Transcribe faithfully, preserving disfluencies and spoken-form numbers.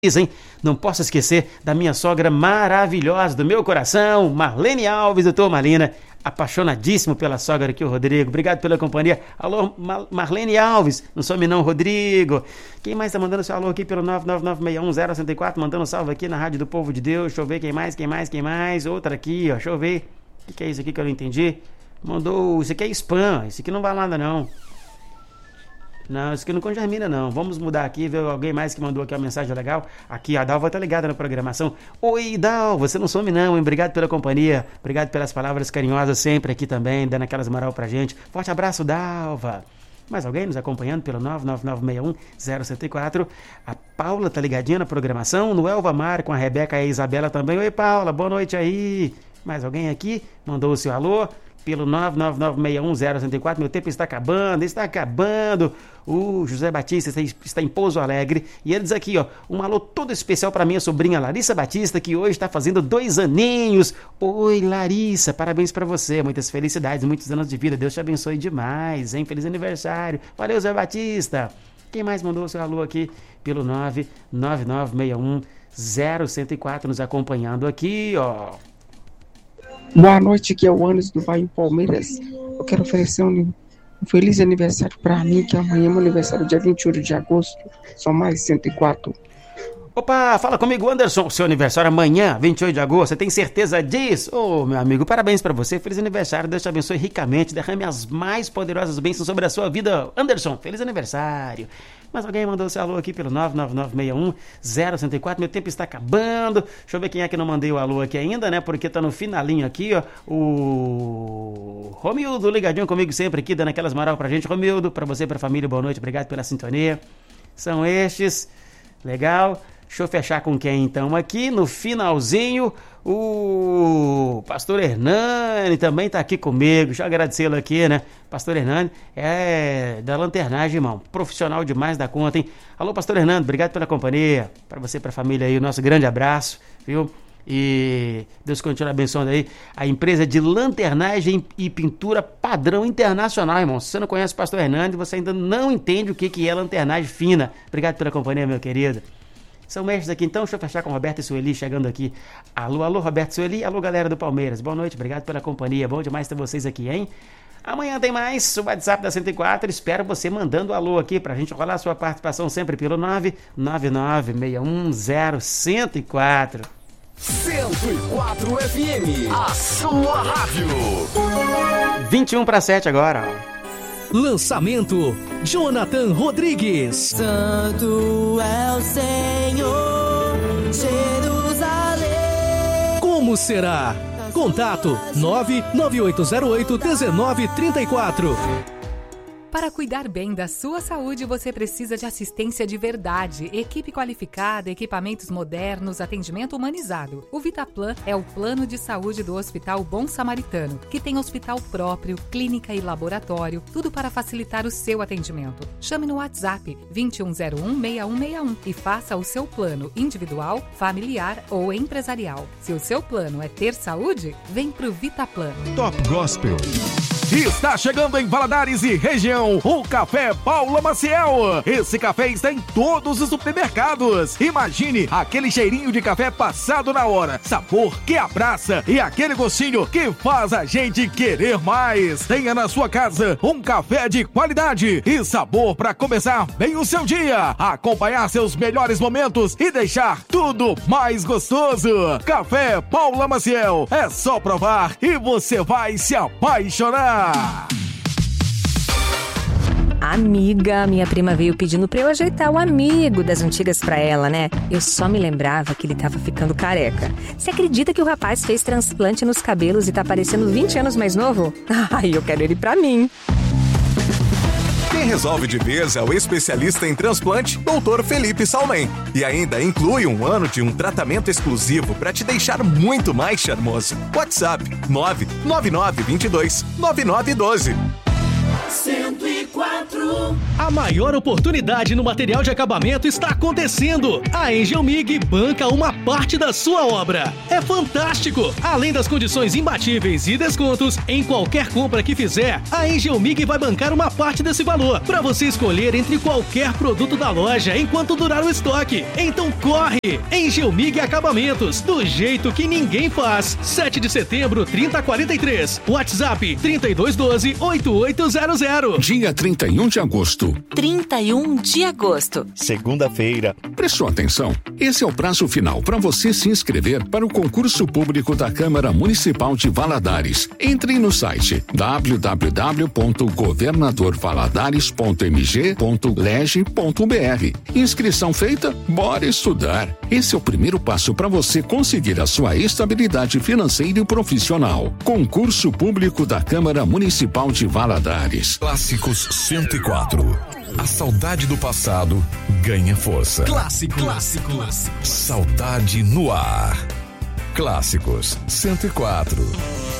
Hein? Não posso esquecer da minha sogra maravilhosa, do meu coração, Marlene Alves, doutor Marlena, apaixonadíssimo pela sogra aqui, o Rodrigo. Obrigado pela companhia. Alô, Mar- Marlene Alves, não some não, Rodrigo. Quem mais tá mandando seu alô aqui pelo nove nove nove seis um zero zero quatro, mandando um salve aqui na Rádio do Povo de Deus. Deixa eu ver quem mais, quem mais, quem mais. Outra aqui, ó, deixa eu ver. O que, que é isso aqui que eu não entendi? Mandou, isso aqui é spam, isso aqui não vai nada não. Não, isso aqui não congermina não. Vamos mudar aqui, ver alguém mais que mandou aqui uma mensagem legal. Aqui, a Dalva tá ligada na programação. Oi, Dal, você não some não, hein? Obrigado pela companhia, obrigado pelas palavras carinhosas sempre aqui também, dando aquelas moral pra gente. Forte abraço, Dalva. Mais alguém nos acompanhando pelo nove nove nove seis um zero zero quatro. A Paula tá ligadinha na programação. No Elva Mar com a Rebeca e a Isabela também. Oi, Paula, boa noite aí. Mais alguém aqui? Mandou o seu alô pelo nove nove nove seis um zero zero quatro. Meu tempo está acabando, está acabando. O José Batista está em Pouso Alegre e ele diz aqui, ó, um alô todo especial para minha sobrinha Larissa Batista, que hoje está fazendo dois aninhos. Oi, Larissa, parabéns para você, muitas felicidades, muitos anos de vida, Deus te abençoe demais, hein? Feliz aniversário. Valeu, José Batista. Quem mais mandou o seu alô aqui pelo nove nove nove seis um zero zero quatro nos acompanhando aqui, ó. Boa noite, aqui é o Anis do Bahia Palmeiras. Eu quero oferecer um, um feliz aniversário para mim, que amanhã é meu aniversário, dia vinte e oito de agosto, só mais cento e quatro. Opa, fala comigo, Anderson, seu aniversário amanhã, vinte e oito de agosto, você tem certeza disso? Ô, oh, meu amigo, parabéns para você, feliz aniversário, Deus te abençoe ricamente, derrame as mais poderosas bênçãos sobre a sua vida. Anderson, feliz aniversário. Mas alguém mandou seu alô aqui pelo nove nove nove seis um zero zero quatro, meu tempo está acabando. Deixa eu ver quem é que não mandei o alô aqui ainda, né? Porque tá no finalinho aqui, ó. O Romildo ligadinho comigo sempre aqui, dando aquelas moral pra gente. Romildo, pra você e pra família, boa noite, obrigado pela sintonia. São estes, legal. Deixa eu fechar com quem então aqui, no finalzinho, o Pastor Hernani também tá aqui comigo, deixa eu agradecê-lo aqui, né? Pastor Hernani é da lanternagem, irmão, profissional demais da conta, hein? Alô, Pastor Hernani, obrigado pela companhia, para você e pra família aí, o nosso grande abraço, viu? E Deus continue abençoando aí a empresa de lanternagem e pintura padrão internacional, irmão. Se você não conhece o Pastor Hernani, você ainda não entende o que que é lanternagem fina. Obrigado pela companhia, meu querido. São mestres aqui então, deixa eu fechar com o Roberto e Sueli chegando aqui. Alô, alô, Roberto e Sueli, alô, galera do Palmeiras. Boa noite, obrigado pela companhia, bom demais ter vocês aqui, hein? Amanhã tem mais, o WhatsApp da cento e quatro, espero você mandando alô aqui pra gente rolar a sua participação sempre pelo nove nove nove seis um zero zero um quatro. cento e quatro F M, a sua rádio. vinte e um para sete agora, ó. Lançamento Jonathan Rodrigues. Santo é o Senhor, Jerusalém. Como será? Contato nove nove oito zero oito um nove três quatro. Para cuidar bem da sua saúde, você precisa de assistência de verdade, equipe qualificada, equipamentos modernos, atendimento humanizado. O Vitaplan é o plano de saúde do Hospital Bom Samaritano, que tem hospital próprio, clínica e laboratório, tudo para facilitar o seu atendimento. Chame no WhatsApp vinte e um zero um seis um seis um e faça o seu plano individual, familiar ou empresarial. Se o seu plano é ter saúde, vem pro Vitaplan. Top Gospel. Está chegando em Valadares e região o Café Paula Maciel. Esse café está em todos os supermercados. Imagine aquele cheirinho de café passado na hora, sabor que abraça e aquele gostinho que faz a gente querer mais. Tenha na sua casa um café de qualidade e sabor para começar bem o seu dia, acompanhar seus melhores momentos e deixar tudo mais gostoso. Café Paula Maciel, é só provar e você vai se apaixonar. Amiga, minha prima veio pedindo pra eu ajeitar o amigo das antigas pra ela, né? Eu só me lembrava que ele tava ficando careca. Você acredita que o rapaz fez transplante nos cabelos e tá parecendo vinte anos mais novo? Ai, eu quero ele pra mim. Quem resolve de vez é o especialista em transplante, doutor Felipe Salmen. E ainda inclui um ano de um tratamento exclusivo para te deixar muito mais charmoso. WhatsApp nove nove nove dois dois nove nove um dois. cento e quatro A maior oportunidade no material de acabamento está acontecendo. A Angel Mig banca uma parte da sua obra. É fantástico! Além das condições imbatíveis e descontos, em qualquer compra que fizer, a Angel Mig vai bancar uma parte desse valor para você escolher entre qualquer produto da loja enquanto durar o estoque. Então corre! Angel Mig Acabamentos, do jeito que ninguém faz. sete de setembro, trinta quarenta e três. WhatsApp trinta e dois doze, oitenta e oito zero zero. Dia trinta e um de agosto. trinta e um de agosto. Segunda-feira. Prestou atenção? Esse é o prazo final para você se inscrever para o concurso público da Câmara Municipal de Valadares. Entre no site w w w ponto governador valadares ponto m g ponto leg ponto b r. Inscrição feita? Bora estudar. Esse é o primeiro passo para você conseguir a sua estabilidade financeira e profissional. Concurso público da Câmara Municipal de Valadares. Clássicos cento e quatro. A saudade do passado ganha força. Clássicos. Clássicos. Saudade no ar. Clássicos cento e quatro.